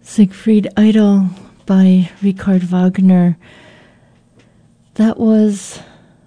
Siegfried Idle by Richard Wagner. That was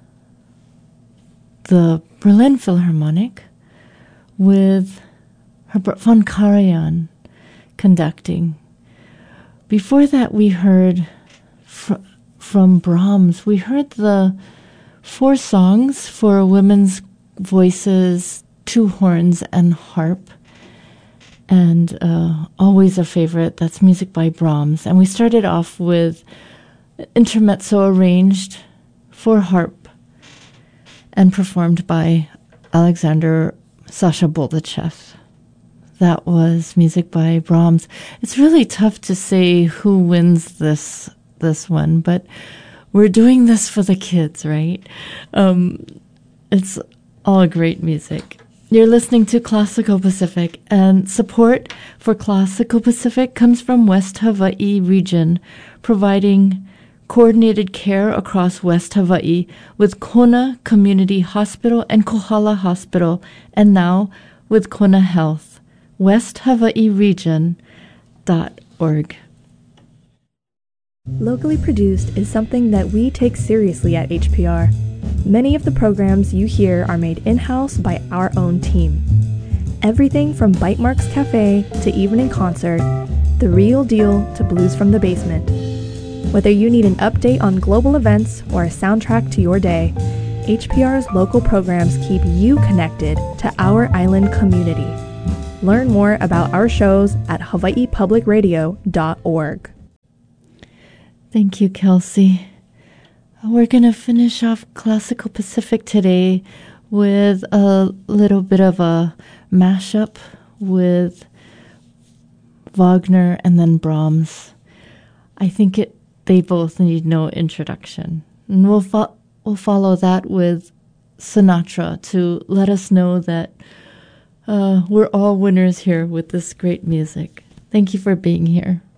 the Berlin Philharmonic with Herbert von Karajan conducting. Before that, we heard from Brahms, we heard the 4 songs for women's voices, 2 horns, and harp. And always a favorite, that's music by Brahms. And we started off with intermezzo arranged for harp and performed by Alexander Sasha Boldachev. That was music by Brahms. It's really tough to say who wins this one, but we're doing this for the kids, right? It's all great music. You're listening to Classical Pacific, and support for Classical Pacific comes from West Hawaii region, providing coordinated care across West Hawaii with Kona Community Hospital and Kohala Hospital, and now with Kona Health. WestHawaiiRegion.org. Locally produced is something that we take seriously at HPR. Many of the programs you hear are made in-house by our own team. Everything from Bite Marks Cafe to Evening Concert, The Real Deal to Blues from the Basement. Whether you need an update on global events or a soundtrack to your day, HPR's local programs keep you connected to our island community. Learn more about our shows at hawaiipublicradio.org. Thank you, Kelsey. We're going to finish off Classical Pacific today with a little bit of a mashup with Wagner and then Brahms. I think they both need no introduction. And we'll follow that with Sinatra to let us know that we're all winners here with this great music. Thank you for being here.